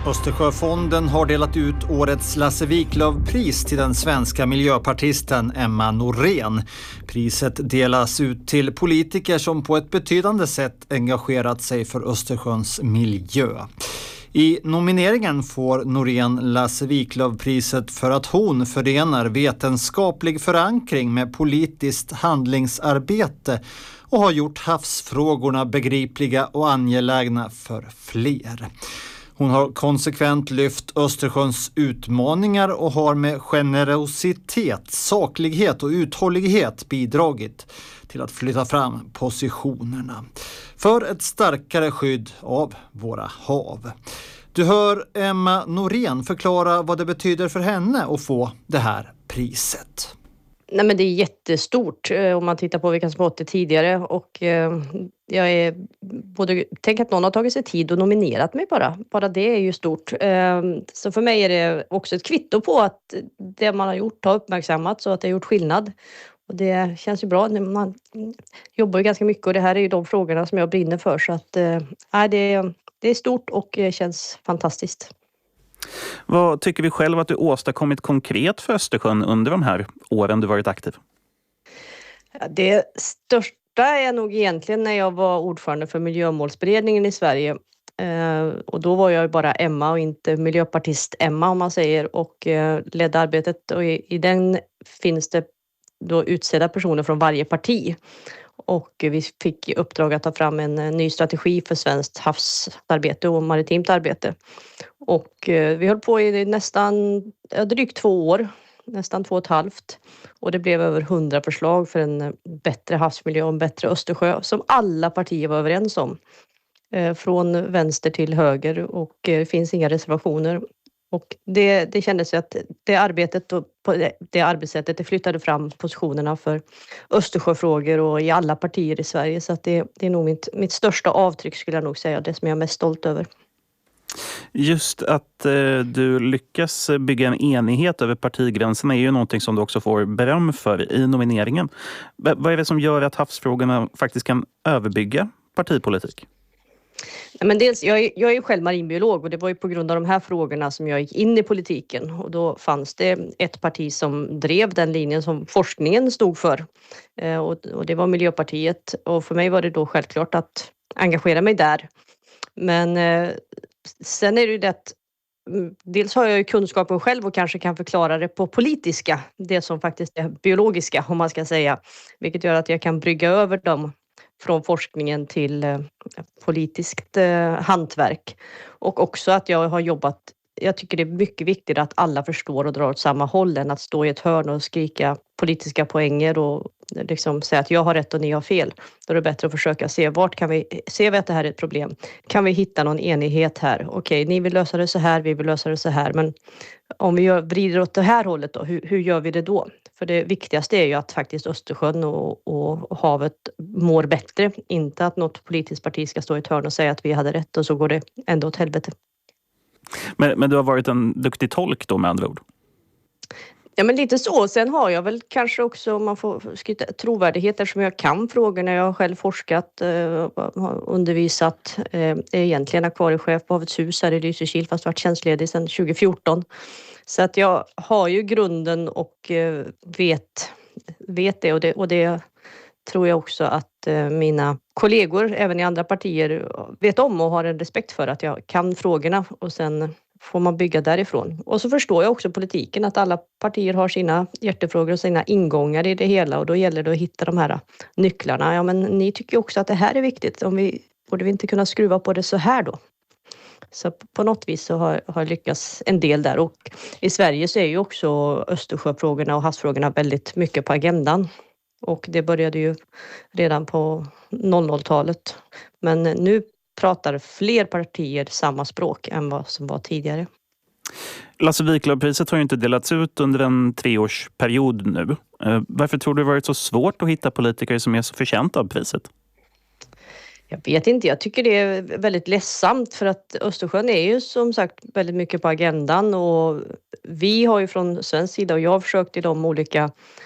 Östersjöfonden har delat ut årets Lasse Wiklöf-pris till den svenska miljöpartisten Emma Norén. Priset delas ut till politiker som på ett betydande sätt engagerat sig för Östersjöns miljö. I nomineringen får Norén Lasse Wiklöf-priset för att hon förenar vetenskaplig förankring med politiskt handlingsarbete och har gjort havsfrågorna begripliga och angelägna för fler. Hon har konsekvent lyft Östersjöns utmaningar och har med generositet, saklighet och uthållighet bidragit till att flytta fram positionerna för ett starkare skydd av våra hav. Du hör Emma Norén förklara vad det betyder för henne att få det här priset. Nej, men det är jättestort om man tittar på vilka som har fått det tidigare, och jag är tänk att någon har tagit sig tid och nominerat mig bara det är ju stort. Så för mig är det också ett kvitto på att det man har gjort har uppmärksammats och att det har gjort skillnad. Och det känns ju bra när man jobbar ju ganska mycket, och det här är ju de frågorna som jag brinner för, så att det är stort och känns fantastiskt. Vad tycker vi själv att du åstadkommit konkret för Östersjön under de här åren du varit aktiv? Det största är nog egentligen när jag var ordförande för miljömålsberedningen i Sverige. Och då var jag bara Emma och inte miljöpartist Emma, om man säger, och ledde arbetet. Och i den finns det då utsedda personer från varje parti. Och vi fick i uppdrag att ta fram en ny strategi för svenskt havsarbete och maritimt arbete. Och vi höll på i nästan drygt 2 år, nästan 2,5. Och det blev över 100 förslag för en bättre havsmiljö och en bättre Östersjö som alla partier var överens om. Från vänster till höger, och det finns inga reservationer. Och det kändes att det arbetet och det arbetssättet det flyttade fram positionerna för Östersjöfrågor och i alla partier i Sverige. Så att det är nog mitt största avtryck, skulle jag nog säga, det som jag är mest stolt över. Just att du lyckas bygga en enighet över partigränserna är ju någonting som du också får beröm för i nomineringen. Vad är det som gör att havsfrågorna faktiskt kan överbygga partipolitik? Men dels, jag är ju själv marinbiolog, och det var ju på grund av de här frågorna som jag gick in i politiken. Och då fanns det ett parti som drev den linjen som forskningen stod för. Och det var Miljöpartiet. Och för mig var det då självklart att engagera mig där. Men sen är det ju det att dels har jag ju kunskapen själv och kanske kan förklara det på politiska. Det som faktiskt är biologiska, om man ska säga. Vilket gör att jag kan brygga över dem från forskningen till politiskt hantverk. Och också att jag har jobbat, jag tycker det är mycket viktigt att alla förstår och drar åt samma håll än att stå i ett hörn och skrika politiska poänger och liksom säga att jag har rätt och ni har fel. Då är det bättre att försöka se ser vi att det här är ett problem. Kan vi hitta någon enighet här? Okej, ni vill lösa det så här, vi vill lösa det så här. Men om vi vrider åt det här hållet då, hur gör vi det då? För det viktigaste är ju att faktiskt Östersjön och havet mår bättre. Inte att något politiskt parti ska stå i ett hörn och säga att vi hade rätt och så går det ändå åt helvete. Men du har varit en duktig tolk då, med andra ord? Ja, men lite så. Sen har jag väl kanske också, om man får skryta, trovärdighet eftersom jag kan frågorna. Jag har själv forskat, har undervisat, är egentligen akvariechef på Havets hus här i Lysekil, fast varit tjänstledig sedan 2014. Så att jag har ju grunden och vet det, och det tror jag också att mina kollegor även i andra partier vet om och har en respekt för, att jag kan frågorna, och sen får man bygga därifrån. Och så förstår jag också politiken, att alla partier har sina hjärtefrågor och sina ingångar i det hela, och då gäller det att hitta de här nycklarna. Ja, men ni tycker ju också att det här är viktigt. Borde vi inte kunna skruva på det så här då? Så på något vis så har jag lyckats en del där, och i Sverige så är ju också Östersjöfrågorna och havsfrågorna väldigt mycket på agendan. Och det började ju redan på 00-talet. Men nu pratar fler partier samma språk än vad som var tidigare. Lasse Wiklöf-priset har ju inte delats ut under en 3-årsperiod nu. Varför tror du det varit så svårt att hitta politiker som är så förtjänta av priset? Jag vet inte, jag tycker det är väldigt ledsamt, för att Östersjön är ju som sagt väldigt mycket på agendan, och vi har ju från svensk sida, och jag har försökt i de olika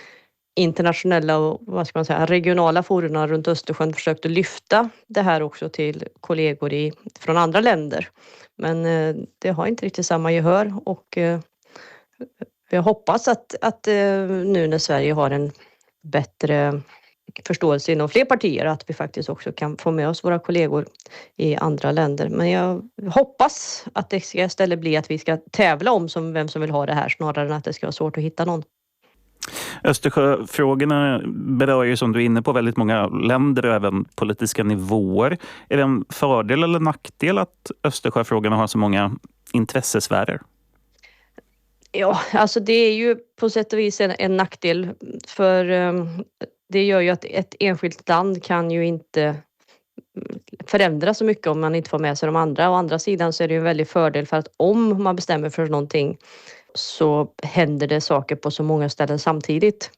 internationella och regionala forumen runt Östersjön försökt att lyfta det här också till kollegor från andra länder. Men det har inte riktigt samma gehör och jag hoppas att nu när Sverige har en bättre förståelse inom fler partier att vi faktiskt också kan få med oss våra kollegor i andra länder. Men jag hoppas att det ska istället bli att vi ska tävla om vem som vill ha det här snarare än att det ska vara svårt att hitta någon. Östersjöfrågorna berör ju som du är inne på väldigt många länder och även politiska nivåer. Är det en fördel eller nackdel att Östersjöfrågorna har så många intressesfärer? Ja, alltså det är ju på sätt och vis en nackdel för det gör ju att ett enskilt land kan ju inte förändra så mycket om man inte får med sig de andra. Å andra sidan så är det ju en väldig fördel för att om man bestämmer för någonting så händer det saker på så många ställen samtidigt.